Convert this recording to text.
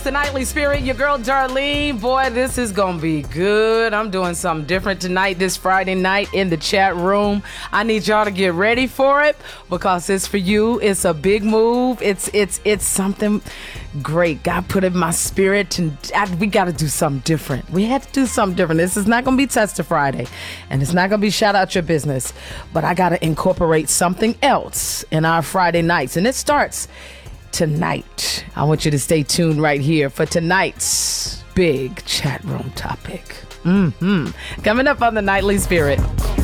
the Nightly Spirit, your girl Darlene. Boy, this is gonna be good. I'm doing something different tonight, this Friday night in the chat room. I need y'all to get ready for it because it's for you. It's a big move. It's something great. God put it in my spirit, and we got to do something different. We have to do something different. This is not gonna be Tester Friday, and it's not gonna be Shout Out Your Business, but I got to incorporate something else in our Friday nights, and it starts tonight. I want you to stay tuned right here for tonight's big chat room topic. Coming up on the Nightly Spirit.